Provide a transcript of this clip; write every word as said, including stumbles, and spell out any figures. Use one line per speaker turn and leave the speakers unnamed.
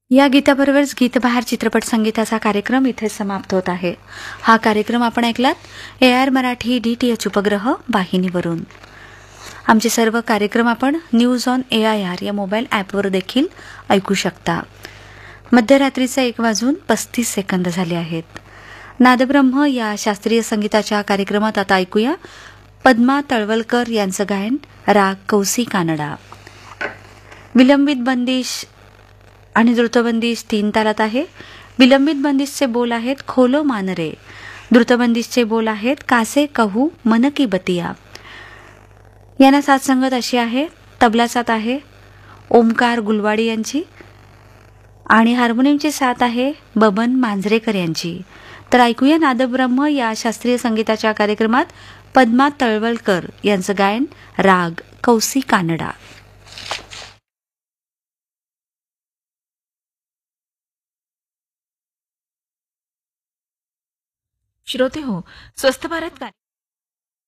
या गीताबरोबरच गीतबहार चित्रपट संगीताचा कार्यक्रम इथे समाप्त होत आहे. हा कार्यक्रम आपण ऐकलात A R Marathi D T H उपग्रह वाहिनीवरून. आमचे सर्व कार्यक्रम आपण news on A I R या मोबाईल ॲपवर देखील ऐकू शकता. मध्यरात्रीचे एक वाजून पस्तीस सेकंद झाले आहेत. नादब्रह्म या शास्त्रीय संगीताच्या कार्यक्रमात आता ऐकूया पद्मा तळवलकर यांचं गायन राग कौसी कानडा. विलंबित बंदिश आणि द्रुतबंदिश तीन तालात आहे. विलंबित बंदिशचे बोल आहेत खोलो मानरे. द्रुतबंदिशचे बोल आहेत कासे कहू मन की बतिया. यांना साथ संगत अशी आहे. तबला साथ आहे ओमकार गुलवाडी यांची आणि हार्मोनियमची साथ आहे बबन मांजरेकर यांची. तर ऐकूया नादब्रह्म या शास्त्रीय संगीताच्या कार्यक्रमात पद्मा तळवलकर यांचं गायन राग कौसी कानडा.
श्रोते हो, स्वस्थ भारत